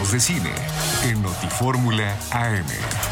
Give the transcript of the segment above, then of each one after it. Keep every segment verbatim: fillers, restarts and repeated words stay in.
Hablemos de cine en Notifórmula A M.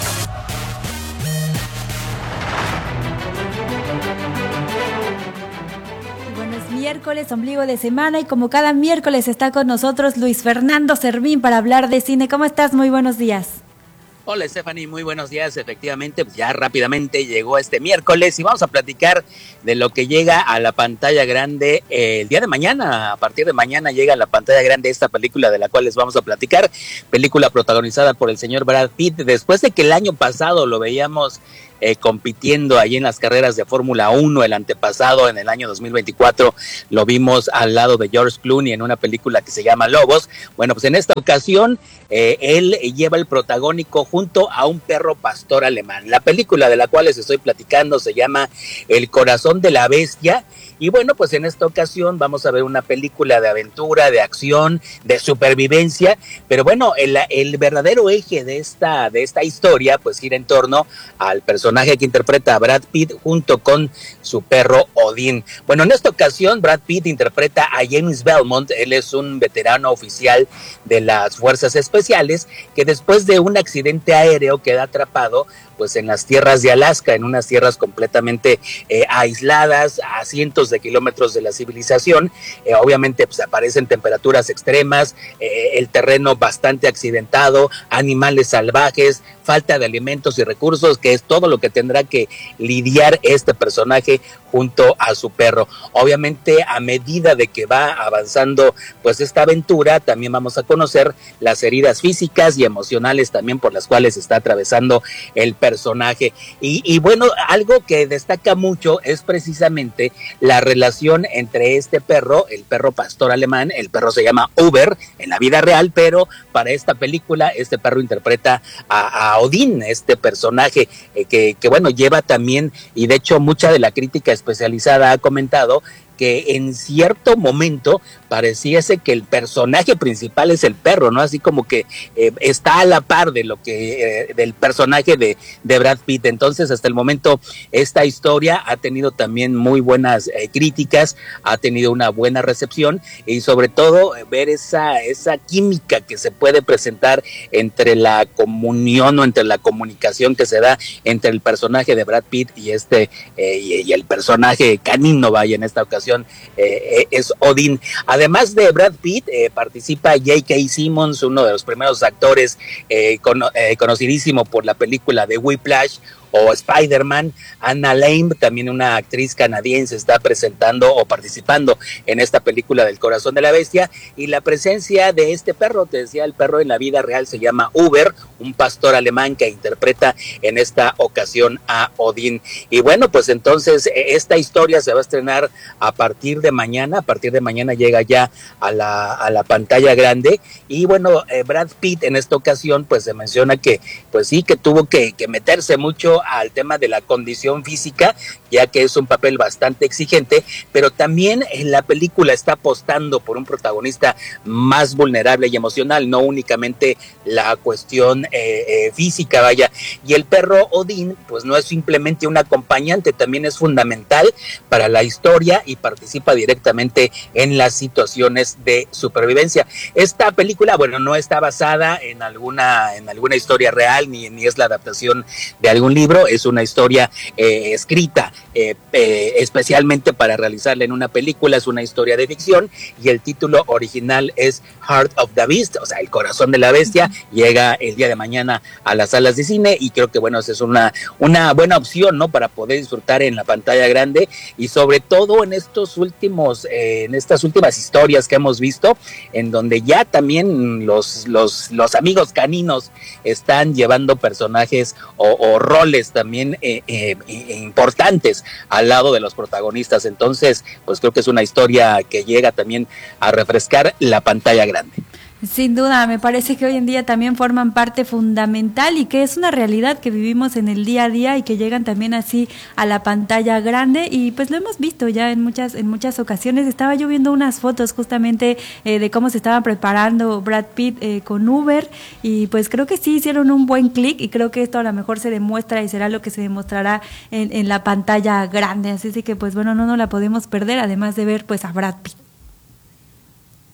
Bueno, es miércoles, ombligo de semana, y como cada miércoles está con nosotros Luis Fernando Servín para hablar de cine. ¿Cómo estás? Muy buenos días. Hola Stephanie, muy buenos días. Efectivamente, ya rápidamente llegó este miércoles y vamos a platicar de lo que llega a la pantalla grande eh, el día de mañana. A partir de mañana llega a la pantalla grande esta película de la cual les vamos a platicar. Película protagonizada por el señor Brad Pitt. Después de que el año pasado lo veíamos Eh, compitiendo allí en las carreras de Fórmula uno, el antepasado, en el año dos mil veinticuatro, lo vimos al lado de George Clooney en una película que se llama Lobos. Bueno, pues en esta ocasión eh, él lleva el protagónico junto a un perro pastor alemán. La película de la cual les estoy platicando se llama El corazón de la bestia. Y bueno, pues en esta ocasión vamos a ver una película de aventura, de acción, de supervivencia, pero bueno, el, el verdadero eje de esta, de esta historia pues gira en torno al personaje que interpreta a Brad Pitt junto con su perro Odín. Bueno, en esta ocasión Brad Pitt interpreta a James Belmont. Él es un veterano oficial de las Fuerzas Especiales que después de un accidente aéreo queda atrapado pues en las tierras de Alaska, en unas tierras completamente eh, aisladas, a cientos de kilómetros de la civilización. Eh, obviamente pues aparecen temperaturas extremas, eh, el terreno bastante accidentado, animales salvajes, falta de alimentos y recursos, que es todo lo que tendrá que lidiar este personaje junto a su perro. Obviamente, a medida de que va avanzando pues esta aventura, también vamos a conocer las heridas físicas y emocionales también por las cuales está atravesando el personaje. Y, y bueno, algo que destaca mucho es precisamente la relación entre este perro, el perro pastor alemán. El perro se llama Uber en la vida real, pero para esta película este perro interpreta a, a Odín, este personaje eh, que, que bueno, lleva también, y de hecho mucha de la crítica especializada ha comentado que en cierto momento pareciese que el personaje principal es el perro, ¿no? Así como que eh, está a la par de lo que eh, del personaje de, de Brad Pitt. Entonces, hasta el momento, esta historia ha tenido también muy buenas eh, críticas, ha tenido una buena recepción y sobre todo ver esa, esa química que se puede presentar entre la comunión o entre la comunicación que se da entre el personaje de Brad Pitt y este eh, y, y el personaje canino, vaya, en esta ocasión Eh, es Odín. Además de Brad Pitt, eh, participa J K. Simmons, uno de los primeros actores eh, con, eh, conocidísimo por la película de Whiplash o Spider-Man. Anna Lame, también una actriz canadiense, está presentando o participando en esta película del Corazón de la Bestia, y la presencia de este perro, te decía, el perro en la vida real se llama Uber, un pastor alemán que interpreta en esta ocasión a Odín. Y bueno, pues entonces esta historia se va a estrenar a partir de mañana, a partir de mañana llega ya a la, a la pantalla grande, y bueno, eh, Brad Pitt en esta ocasión pues se menciona que pues sí, que tuvo que, que meterse mucho al tema de la condición física, ya que es un papel bastante exigente, pero también en la película está apostando por un protagonista más vulnerable y emocional, no únicamente la cuestión eh, eh, física, vaya. Y el perro Odín, pues no es simplemente un acompañante, también es fundamental para la historia y participa directamente en las situaciones de supervivencia. Esta película, bueno, no está basada en alguna, en alguna historia real, ni, ni es la adaptación de algún libro. Es una historia eh, escrita eh, eh, especialmente para realizarla en una película. Es una historia de ficción y el título original es Heart of the Beast, o sea, El Corazón de la Bestia. Llega el día de mañana a las salas de cine y creo que bueno, es una, una buena opción, ¿no?, para poder disfrutar en la pantalla grande, y sobre todo en estos últimos, eh, en estas últimas historias que hemos visto, en donde ya también los, los, los amigos caninos están llevando personajes o, o roles también eh, eh, importantes al lado de los protagonistas. Entonces, pues creo que es una historia que llega también a refrescar la pantalla grande. Sin duda, me parece que hoy en día también forman parte fundamental y que es una realidad que vivimos en el día a día y que llegan también así a la pantalla grande, y pues lo hemos visto ya en muchas en muchas ocasiones. Estaba yo viendo unas fotos justamente eh, de cómo se estaba preparando Brad Pitt eh, con Uber, y pues creo que sí hicieron un buen clic, y creo que esto a lo mejor se demuestra y será lo que se demostrará en, en la pantalla grande, así que pues bueno, no nos la podemos perder, además de ver pues a Brad Pitt.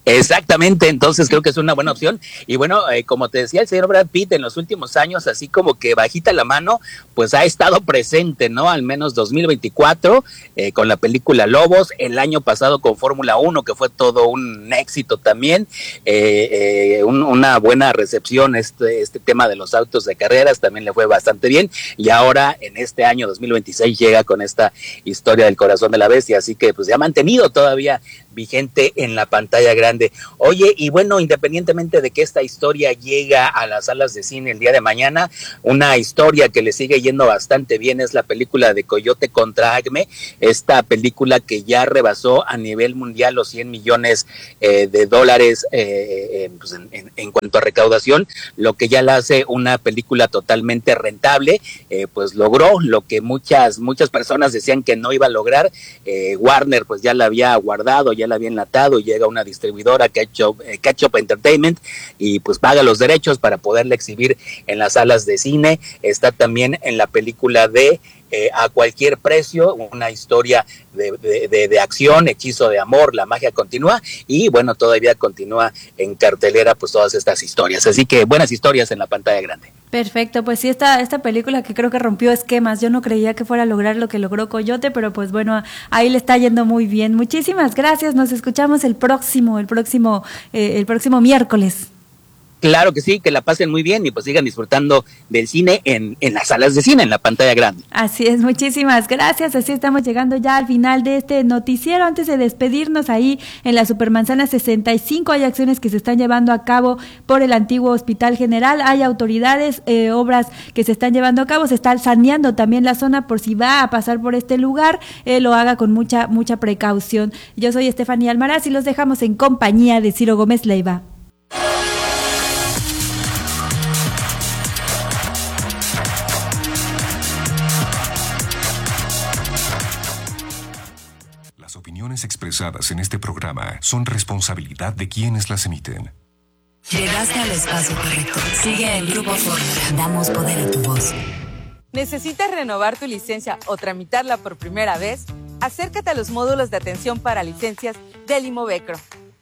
Exactamente, entonces creo que es una buena opción. Y bueno, eh, como te decía el señor Brad Pitt, en los últimos años, así como que bajita la mano, pues ha estado presente, ¿no? Al menos dos mil veinticuatro, eh, con la película Lobos, el año pasado con Fórmula uno, que fue todo un éxito también, eh, eh, un, una buena recepción, este, este tema de los autos de carreras también le fue bastante bien, y ahora en este año dos mil veintiséis llega con esta historia del corazón de la bestia, así que pues se ha mantenido todavía vigente en la pantalla grande. Oye, y bueno, independientemente de que esta historia llega a las salas de cine el día de mañana, una historia que le sigue yendo bastante bien es la película de Coyote contra Acme, esta película que ya rebasó a nivel mundial los cien millones eh, de dólares eh, eh, pues en, en, en cuanto a recaudación, lo que ya la hace una película totalmente rentable, eh, pues logró lo que muchas, muchas personas decían que no iba a lograr. eh, Warner pues ya la había guardado, ya la había enlatado, y llega una distribuidora, Ketchup, eh, Ketchup Entertainment, y pues paga los derechos para poderla exhibir en las salas de cine. Está también en la película de Eh, A Cualquier Precio, una historia de, de, de, de acción, hechizo de amor, la magia continúa, y bueno, todavía continúa en cartelera pues todas estas historias, así que buenas historias en la pantalla grande. Perfecto, pues sí, esta, esta película que creo que rompió esquemas, yo no creía que fuera a lograr lo que logró Coyote, pero pues bueno, ahí le está yendo muy bien. Muchísimas gracias, nos escuchamos el próximo, el próximo, eh, el próximo miércoles. Claro que sí, que la pasen muy bien y pues sigan disfrutando del cine en, en las salas de cine, en la pantalla grande. Así es, muchísimas gracias. Así estamos llegando ya al final de este noticiero. Antes de despedirnos, ahí en la Supermanzana sesenta y cinco hay acciones que se están llevando a cabo por el antiguo Hospital General. Hay autoridades, eh, obras que se están llevando a cabo. Se está saneando también la zona por si va a pasar por este lugar. Eh, lo haga con mucha, mucha precaución. Yo soy Estefanía Almaraz y los dejamos en compañía de Ciro Gómez Leiva. Las opiniones expresadas en este programa son responsabilidad de quienes las emiten. Llegaste al espacio correcto. Sigue el Grupo Fórmula. Damos poder a tu voz. ¿Necesitas renovar tu licencia o tramitarla por primera vez? Acércate a los módulos de atención para licencias del Imovecro.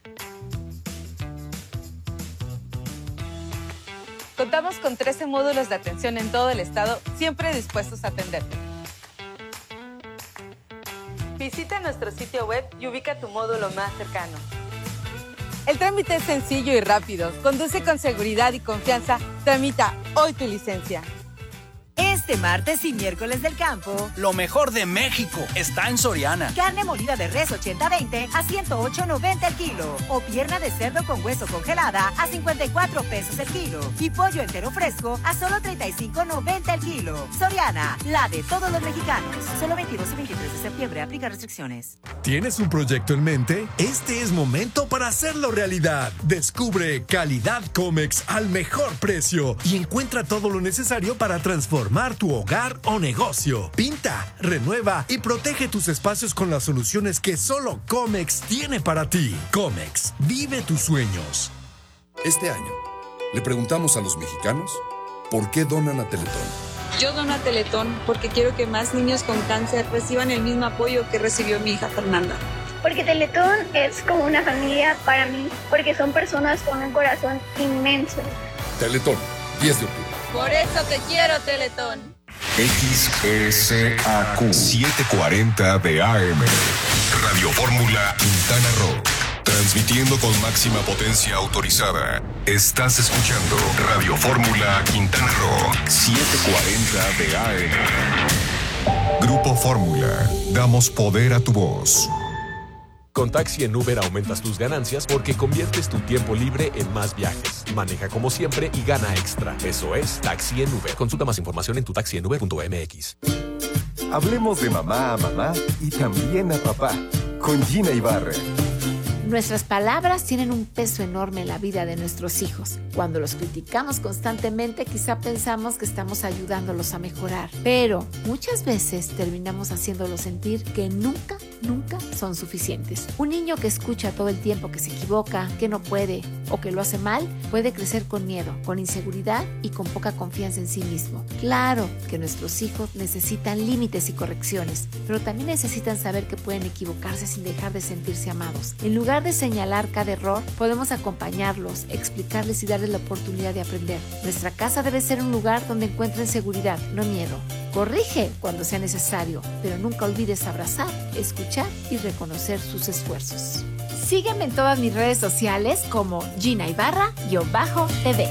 Contamos con trece módulos de atención en todo el estado, siempre dispuestos a atenderte. Visita nuestro sitio web y ubica tu módulo más cercano. El trámite es sencillo y rápido. Conduce con seguridad y confianza. Tramita hoy tu licencia. Este martes y miércoles del campo, lo mejor de México está en Soriana. Carne molida de res ochenta veinte a ciento ocho noventa el kilo. O pierna de cerdo con hueso congelada a cincuenta y cuatro pesos el kilo. Y pollo entero fresco a solo treinta y cinco noventa el kilo. Soriana, la de todos los mexicanos. Solo veintidós y veintitrés de septiembre. Aplica restricciones. ¿Tienes un proyecto en mente? Este es momento para hacerlo realidad. Descubre Calidad Comex al mejor precio y encuentra todo lo necesario para transformar tu hogar o negocio. Pinta, renueva y protege tus espacios con las soluciones que solo Comex tiene para ti. Comex, vive tus sueños. Este año, le preguntamos a los mexicanos por qué donan a Teletón. Yo dono a Teletón porque quiero que más niños con cáncer reciban el mismo apoyo que recibió mi hija Fernanda. Porque Teletón es como una familia para mí, porque son personas con un corazón inmenso. Teletón, diez de octubre. Por eso te quiero, Teletón. X S A Q setecientos cuarenta de A M. Radio Fórmula Quintana Roo. Transmitiendo con máxima potencia autorizada. Estás escuchando Radio Fórmula Quintana Roo. setecientos cuarenta de A M. Grupo Fórmula. Damos poder a tu voz. Con Taxi en Uber aumentas tus ganancias porque conviertes tu tiempo libre en más viajes. Maneja como siempre y gana extra. Eso es Taxi en Uber. Consulta más información en tu taxi en uber punto m x. Hablemos de mamá a mamá y también a papá. Con Gina Ibarra. Nuestras palabras tienen un peso enorme en la vida de nuestros hijos. Cuando los criticamos constantemente, quizá pensamos que estamos ayudándolos a mejorar. Pero muchas veces terminamos haciéndolos sentir que nunca nunca son suficientes. Un niño que escucha todo el tiempo que se equivoca, que no puede o que lo hace mal, puede crecer con miedo, con inseguridad y con poca confianza en sí mismo. Claro que nuestros hijos necesitan límites y correcciones, pero también necesitan saber que pueden equivocarse sin dejar de sentirse amados. En lugar de señalar cada error, podemos acompañarlos, explicarles y darles la oportunidad de aprender. Nuestra casa debe ser un lugar donde encuentren seguridad, no miedo. Corrige cuando sea necesario, pero nunca olvides abrazar, escuchar y reconocer sus esfuerzos. Sígueme en todas mis redes sociales como Gina Ibarra-T V.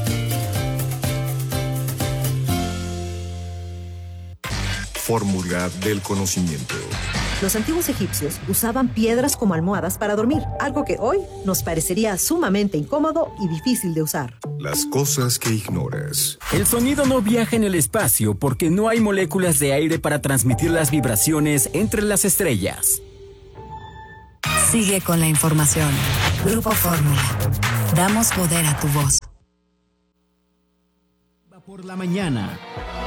Fórmula del conocimiento. Los antiguos egipcios usaban piedras como almohadas para dormir, algo que hoy nos parecería sumamente incómodo y difícil de usar. Las cosas que ignoras. El sonido no viaja en el espacio porque no hay moléculas de aire para transmitir las vibraciones entre las estrellas. Sigue con la información. Grupo Fórmula. Damos poder a tu voz. Por la mañana.